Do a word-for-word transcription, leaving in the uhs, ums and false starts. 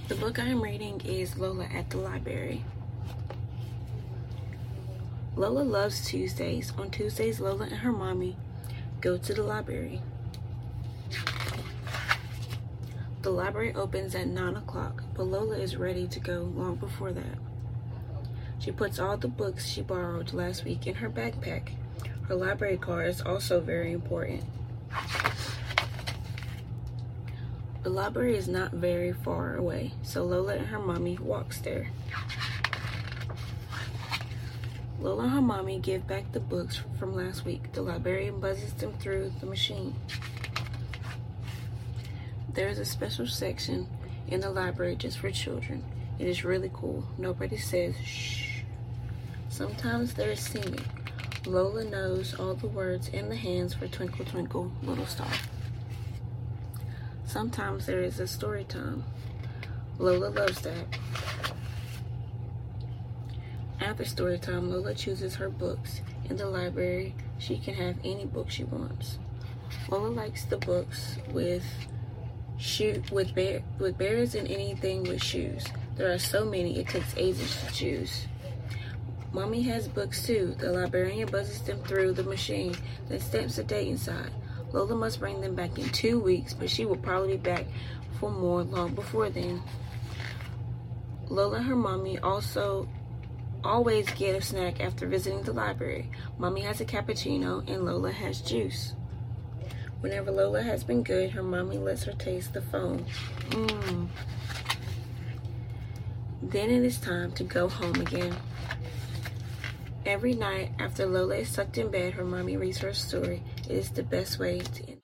The book I am reading is Lola at the Library. Lola loves Tuesdays. On Tuesdays, Lola and her mommy go to the library. The library opens at nine o'clock, but Lola is ready to go long before that. She puts all the books she borrowed last week in her backpack. Her library card is also very important. The library is not very far away, so Lola and her mommy walks there. Lola and her mommy give back the books from last week. The librarian buzzes them through the machine. There is a special section in the library just for children. It is really cool. Nobody says shh. Sometimes there is singing. Lola knows all the words and the hands for Twinkle Twinkle Little Star. Sometimes there is a story time. Lola loves that. After story time, Lola chooses her books. In the library, she can have any book she wants. Lola likes the books with shoe with bear with bears and anything with shoes. There are so many, it takes ages to choose. Mommy has books too. The librarian buzzes them through the machine, then stamps a date inside. Lola must bring them back in two weeks, but she will probably be back for more long before then. Lola and her mommy also always get a snack after visiting the library. Mommy has a cappuccino and Lola has juice. Whenever Lola has been good, her mommy lets her taste the phone. Mmm. Then it is time to go home again. Every night after Lola is tucked in bed, her mommy reads her a story. It is the best way to end.